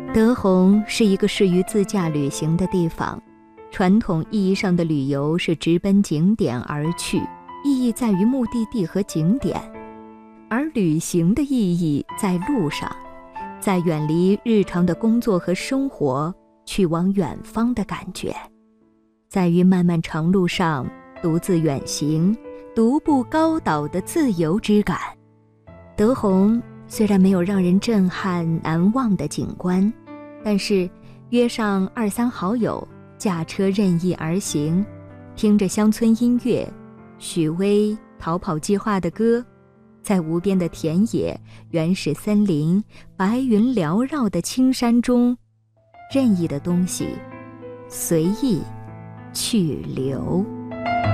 德宏是一个适于自驾旅行的地方，传统意义上的旅游是直奔景点而去，意义在于目的地和景点，而旅行的意义在路上，在远离日常的工作和生活，去往远方的感觉，在于漫漫长路上独自远行，独步高岛的自由之感。德宏虽然没有让人震撼难忘的景观，但是约上2-3好友，驾车任意而行，听着乡村音乐，许巍逃跑计划的歌，在无边的田野、原始森林、白云缭绕的青山中，任意的东西随意去留。